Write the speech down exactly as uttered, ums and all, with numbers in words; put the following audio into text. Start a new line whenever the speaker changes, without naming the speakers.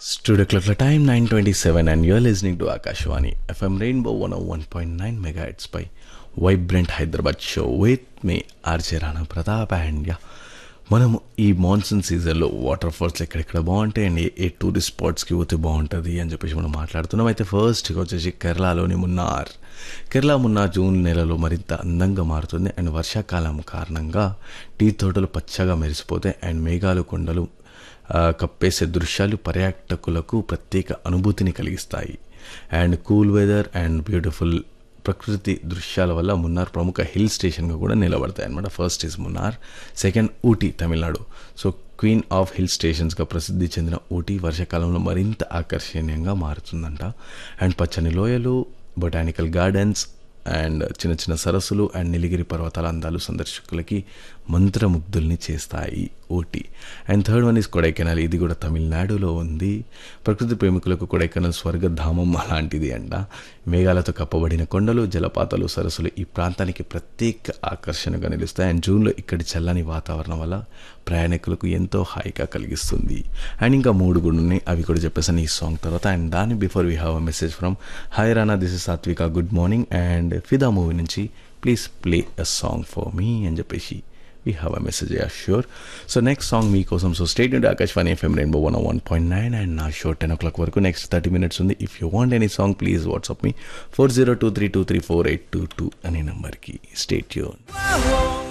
Studio Clock time nine twenty-seven and you're listening to Akashwani F M Rainbow one oh one point nine megahertz by Vibrant Hyderabad show with me R J Rana Pratap and yeah మనం ఈ monsoon సీజన్లో water falls ఎక్కడెక్కడ బాగుంటాయండి, ఏ tourist స్పాట్స్కి పోతే బాగుంటుంది అని చెప్పేసి మనం మాట్లాడుతున్నాం. అయితే ఫస్ట్గా వచ్చేసి కేరళలోని మున్నార్. కేరళ మున్నార్ జూన్ నెలలో మరింత అందంగా మారుతుంది అండ్ వర్షాకాలం కారణంగా టీ తోటలు పచ్చగా మెరిసిపోతాయి అండ్ మేఘాలు కొండలు కప్పేసే దృశ్యాలు పర్యాటకులకు ప్రత్యేక అనుభూతిని కలిగిస్తాయి. And cool weather and beautiful ప్రకృతి దృశ్యాల వల్ల మున్నార్ ప్రముఖ హిల్ స్టేషన్గా కూడా నిలబడతాయి అనమాట. First is Munnar, second Ooty Tamil Nadu. So queen of hill స్టేషన్స్గా ప్రసిద్ధి చెందిన ఊటీ వర్షాకాలంలో మరింత ఆకర్షణీయంగా మారుతుందంట. అండ్ పచ్చని లోయలు, బొటానికల్ గార్డెన్స్ అండ్ చిన్న చిన్న సరస్సులు అండ్ నీలగిరి పర్వతాల అందాలు సందర్శకులకి మంత్రముగ్ధుల్ని చేస్తాయి Ooty. And third one is Kodaikanal. ఇది కూడా తమిళనాడులో ఉంది. ప్రకృతి ప్రేమికులకు కొడైకెనాల్ స్వర్గధామం అలాంటిది అంట. మేఘాలతో కప్పబడిన కొండలు, జలపాతాలు, సరస్సులు ఈ ప్రాంతానికి ప్రత్యేక ఆకర్షణగా నిలుస్తాయి. అండ్ జూన్లో ఇక్కడి చల్లని వాతావరణం వల్ల ప్రయాణికులకు ఎంతో హాయిగా కలిగిస్తుంది. అండ్ ఇంకా మూడు కూడా ఉన్నాయి, అవి కూడా చెప్పేసాను ఈ సాంగ్ తర్వాత. అండ్ దాని before we have a message from hi Rana, this is సాత్విక, గుడ్ మార్నింగ్ అండ్ ఫిదా మూవీ నుంచి please play a song for me అని చెప్పేసి we have a message. Yeah, sure. So next song meekosam, so stay tuned to Akashwani F M Rainbow one oh one point nine and na show ten o'clock varaku next thirty minutes undi. If you want any song, please WhatsApp me four zero two three two three four eight two two ane number ki. Stay tuned.